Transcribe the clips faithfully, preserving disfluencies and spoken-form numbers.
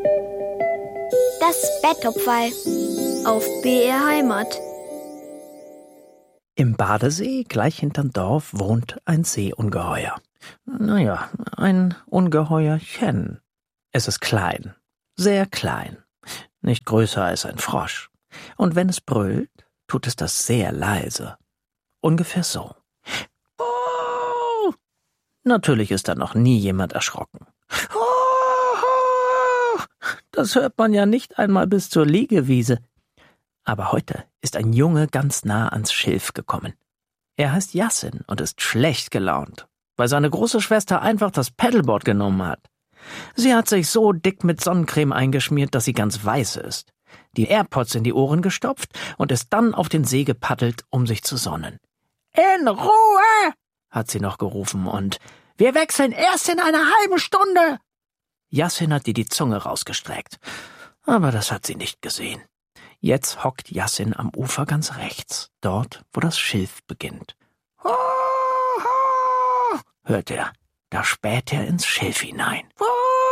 Das Betthupferl auf B R Heimat. Im Badesee, gleich hinterm Dorf, wohnt ein Seeungeheuer. Naja, ein Ungeheuerchen. Es ist klein, sehr klein, nicht größer als ein Frosch. Und wenn es brüllt, tut es das sehr leise. Ungefähr so. Oh! Natürlich ist da noch nie jemand erschrocken. Oh! Das hört man ja nicht einmal bis zur Liegewiese. Aber heute ist ein Junge ganz nah ans Schilf gekommen. Er heißt Yassin und ist schlecht gelaunt, weil seine große Schwester einfach das Paddleboard genommen hat. Sie hat sich so dick mit Sonnencreme eingeschmiert, dass sie ganz weiß ist, die AirPods in die Ohren gestopft und ist dann auf den See gepaddelt, um sich zu sonnen. »In Ruhe«, hat sie noch gerufen, und »wir wechseln erst in einer halben Stunde«. Yassin hat ihr die Zunge rausgestreckt, aber das hat sie nicht gesehen. Jetzt hockt Yassin am Ufer ganz rechts, dort, wo das Schilf beginnt. »Ho, ho«, hört er. Da späht er ins Schilf hinein. »Ho,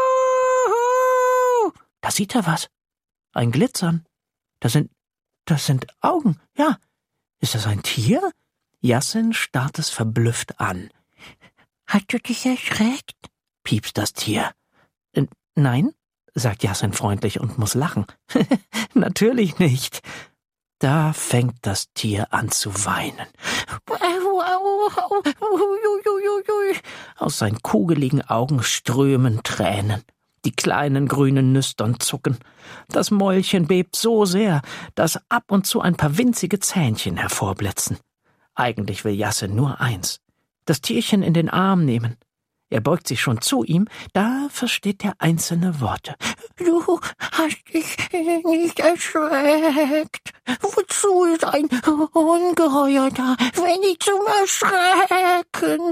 ho«, da sieht er was. Ein Glitzern. Das sind, das sind Augen. Ja. Ist das ein Tier? Yassin starrt es verblüfft an. »Hast du dich erschreckt?« piepst das Tier. Äh, »Nein«, sagt Yassin freundlich und muss lachen. »Natürlich nicht.« Da fängt das Tier an zu weinen. Aus seinen kugeligen Augen strömen Tränen. Die kleinen grünen Nüstern zucken. Das Mäulchen bebt so sehr, dass ab und zu ein paar winzige Zähnchen hervorblitzen. Eigentlich will Yassin nur eins: das Tierchen in den Arm nehmen. Er beugt sich schon zu ihm, da versteht er einzelne Worte. »Du hast dich nicht erschreckt. Wozu ist ein Ungeheuer da, wenn nicht zum Erschrecken?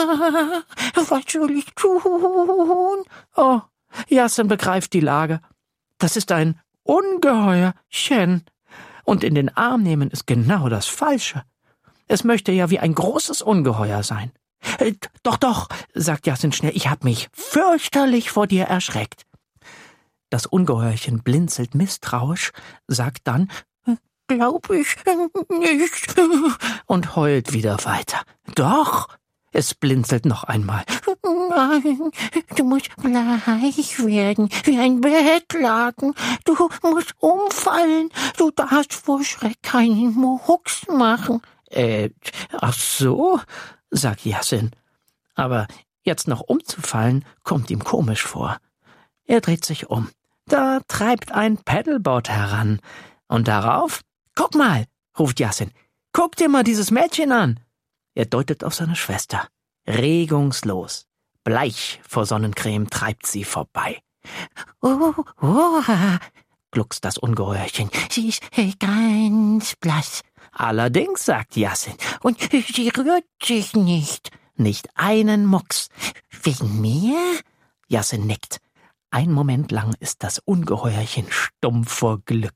Was soll ich tun?« Oh, Yassin begreift die Lage. Das ist ein Ungeheuerchen. Und in den Arm nehmen ist genau das Falsche. Es möchte ja wie ein großes Ungeheuer sein. Äh, »Doch, doch«, sagt Yassin schnell, »ich hab mich fürchterlich vor dir erschreckt.« Das Ungeheuerchen blinzelt misstrauisch, sagt dann, »Glaub ich nicht«, und heult wieder weiter. »Doch«, es blinzelt noch einmal. »Nein, du musst bleich werden, wie ein Bettlaken. Du musst umfallen, du darfst vor Schreck keinen Mucks machen.« Äh, ach so, sagt Yassin. Aber jetzt noch umzufallen, kommt ihm komisch vor. Er dreht sich um. Da treibt ein Paddleboard heran. Und darauf, »Guck mal«, ruft Yassin, »guck dir mal dieses Mädchen an.« Er deutet auf seine Schwester. Regungslos, bleich vor Sonnencreme treibt sie vorbei. »Oh, oh«, gluckst das Ungeheuerchen, »sie ist ganz blass.« »Allerdings«, sagt Yassin, »und sie rührt sich nicht.« »Nicht einen Mucks.« »Wegen mir?« Yassin nickt. Ein Moment lang ist das Ungeheuerchen stumm vor Glück.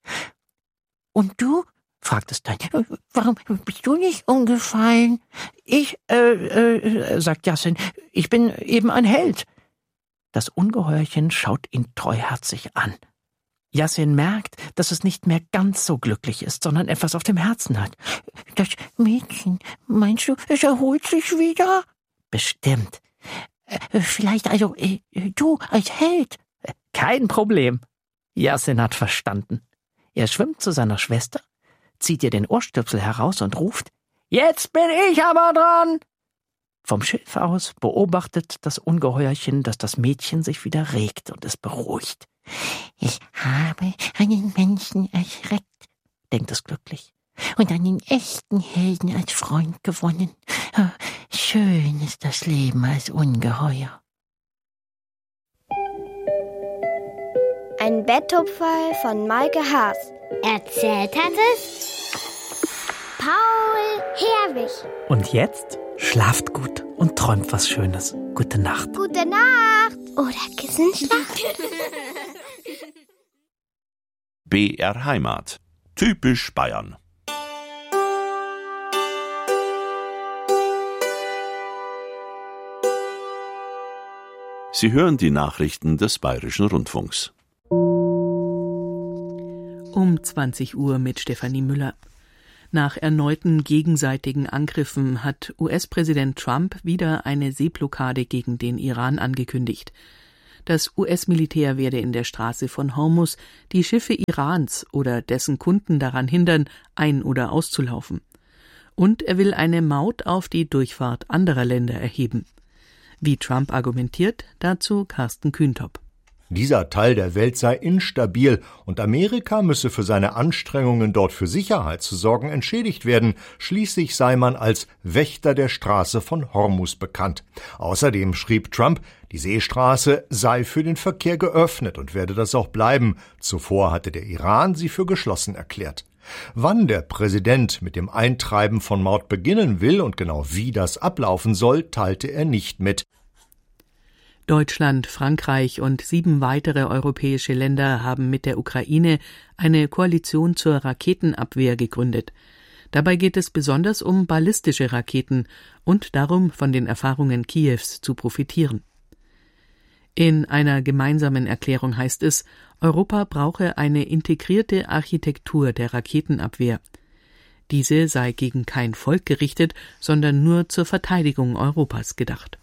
»Und du?«, fragt es dann, »warum bist du nicht umgefallen?« »Ich, äh, äh, sagt Yassin, »ich bin eben ein Held.« Das Ungeheuerchen schaut ihn treuherzig an. Yassin merkt, dass es nicht mehr ganz so glücklich ist, sondern etwas auf dem Herzen hat. »Das Mädchen, meinst du, es erholt sich wieder?« »Bestimmt. Äh, vielleicht also äh, du als Held?« »Kein Problem.« Yassin hat verstanden. Er schwimmt zu seiner Schwester, zieht ihr den Ohrstöpsel heraus und ruft, »Jetzt bin ich aber dran!« Vom Schilf aus beobachtet das Ungeheuerchen, dass das Mädchen sich wieder regt und es beruhigt. »Ich habe einen Menschen erschreckt«, denkt es glücklich, »und einen echten Helden als Freund gewonnen. Schön ist das Leben als Ungeheuer.« Ein Betthupferl von Maike Haas. Erzählt hat es Paul Herwig. Und jetzt schlaft gut und träumt was Schönes. Gute Nacht. Gute Nacht. Oder Kissenschlacht. B R Heimat. Typisch Bayern. Sie hören die Nachrichten des Bayerischen Rundfunks. Um zwanzig Uhr mit Stefanie Müller. Nach erneuten gegenseitigen Angriffen hat U S-Präsident Trump wieder eine Seeblockade gegen den Iran angekündigt. Das U S-Militär werde in der Straße von Hormuz die Schiffe Irans oder dessen Kunden daran hindern, ein- oder auszulaufen. Und er will eine Maut auf die Durchfahrt anderer Länder erheben. Wie Trump argumentiert, dazu Carsten Kühntop. Dieser Teil der Welt sei instabil und Amerika müsse für seine Anstrengungen, dort für Sicherheit zu sorgen, entschädigt werden. Schließlich sei man als Wächter der Straße von Hormuz bekannt. Außerdem schrieb Trump, die Seestraße sei für den Verkehr geöffnet und werde das auch bleiben. Zuvor hatte der Iran sie für geschlossen erklärt. Wann der Präsident mit dem Eintreiben von Maut beginnen will und genau wie das ablaufen soll, teilte er nicht mit. Deutschland, Frankreich und sieben weitere europäische Länder haben mit der Ukraine eine Koalition zur Raketenabwehr gegründet. Dabei geht es besonders um ballistische Raketen und darum, von den Erfahrungen Kiews zu profitieren. In einer gemeinsamen Erklärung heißt es, Europa brauche eine integrierte Architektur der Raketenabwehr. Diese sei gegen kein Volk gerichtet, sondern nur zur Verteidigung Europas gedacht.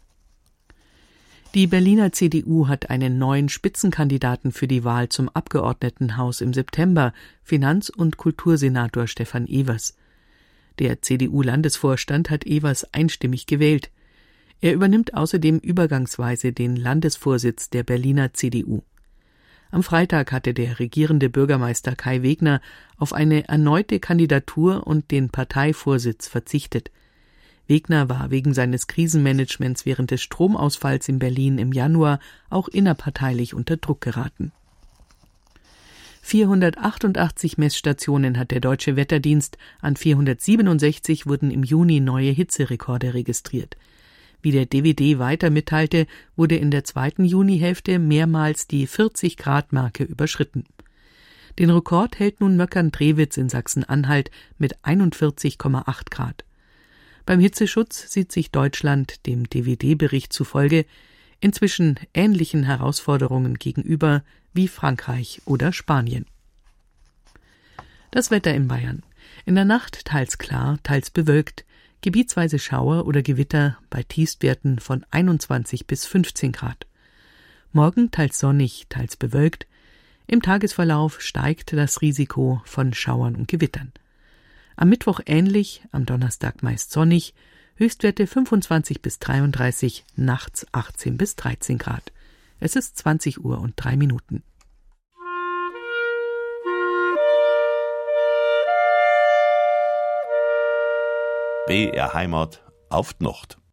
Die Berliner C D U hat einen neuen Spitzenkandidaten für die Wahl zum Abgeordnetenhaus im September, Finanz- und Kultursenator Stefan Evers. Der C D U-Landesvorstand hat Evers einstimmig gewählt. Er übernimmt außerdem übergangsweise den Landesvorsitz der Berliner C D U. Am Freitag hatte der regierende Bürgermeister Kai Wegner auf eine erneute Kandidatur und den Parteivorsitz verzichtet. Wegner war wegen seines Krisenmanagements während des Stromausfalls in Berlin im Januar auch innerparteilich unter Druck geraten. vierhundertachtundachtzig Messstationen hat der Deutsche Wetterdienst, an vierhundertsiebenundsechzig wurden im Juni neue Hitzerekorde registriert. Wie der D W D weiter mitteilte, wurde in der zweiten Junihälfte mehrmals die vierzig-Grad-Marke überschritten. Den Rekord hält nun Möckern-Drewitz in Sachsen-Anhalt mit einundvierzig Komma acht Grad. Beim Hitzeschutz sieht sich Deutschland, dem D W D-Bericht zufolge, inzwischen ähnlichen Herausforderungen gegenüber wie Frankreich oder Spanien. Das Wetter in Bayern. In der Nacht teils klar, teils bewölkt, gebietsweise Schauer oder Gewitter bei Tiefstwerten von einundzwanzig bis fünfzehn Grad. Morgen teils sonnig, teils bewölkt. Im Tagesverlauf steigt das Risiko von Schauern und Gewittern. Am Mittwoch ähnlich, am Donnerstag meist sonnig, Höchstwerte fünfundzwanzig bis dreiunddreißig, nachts achtzehn bis dreizehn Grad. Es ist zwanzig Uhr und drei Minuten. B R Heimat auf die Nacht.